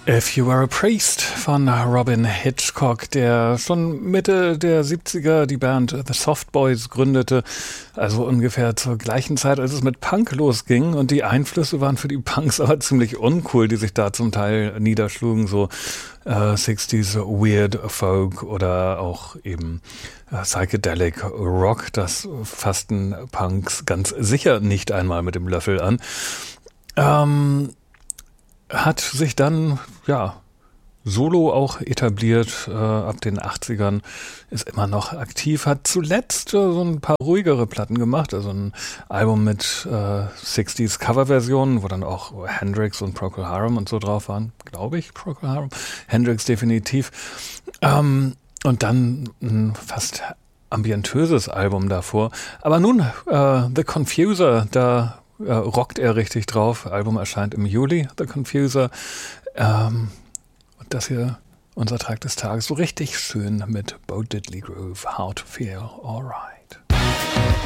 If You Were a Priest von Robyn Hitchcock, der schon Mitte der 70er die Band The Soft Boys gründete, also ungefähr zur gleichen Zeit, als es mit Punk losging. Und die Einflüsse waren für die Punks aber ziemlich uncool, die sich da zum Teil niederschlugen, so 60s Weird Folk oder auch eben Psychedelic Rock. Das fassten Punks ganz sicher nicht einmal mit dem Löffel an. Hat sich dann, solo auch etabliert, ab den 80ern, ist immer noch aktiv, hat zuletzt so ein paar ruhigere Platten gemacht, also ein Album mit 60s Coverversionen, wo dann auch Hendrix und Procol Harum und so drauf waren, glaube ich, Procol Harum, Hendrix definitiv, und dann ein fast ambientöses Album davor, aber nun The Confuser, da rockt er richtig drauf. Album erscheint im Juli, The Confuser. Und das hier, unser Track des Tages, so richtig schön mit Bo Diddley Groove, How to Feel Alright.